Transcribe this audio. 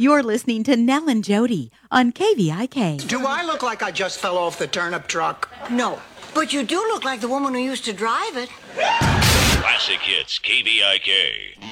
You're listening to Nell and Jody on KVIK. Do I look like I just fell off the turnip truck? No, but you do look like the woman who used to drive it. Classic Hits, KVIK.